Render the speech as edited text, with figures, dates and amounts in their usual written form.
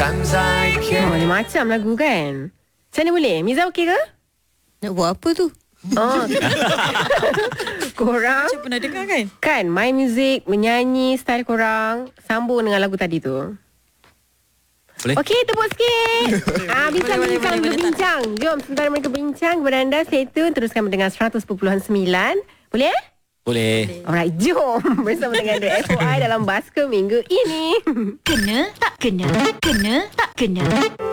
Macam lagu kan. Macam mana boleh? Miza okey ke? Nak buat apa tu? Oh. Korang Macam pernah dengar kan? kan main muzik, menyanyi style korang sambung dengan lagu tadi tu. Boleh? Okey, tepuk sikit. Bincang-bincang, berbincang. Jom, sementara mereka bincang kepada anda, stay tune. Teruskan mendengar 100.9. Boleh? Boleh. Alright, jom bersama dengan The FOI dalam Basker minggu ini. Kena tak kena, kena tak kena.